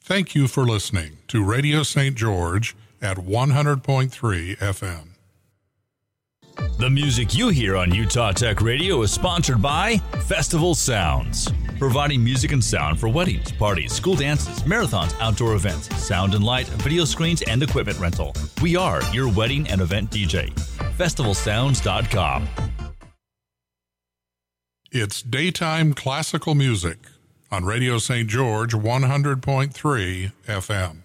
Thank you for listening to Radio St. George at 100.3 FM. The music you hear on Utah Tech Radio is sponsored by Festival Sounds, providing music and sound for weddings, parties, school dances, marathons, outdoor events, sound and light, video screens, and equipment rental. We are your wedding and event DJ. FestivalSounds.com. It's daytime classical music on Radio St. George 100.3 FM.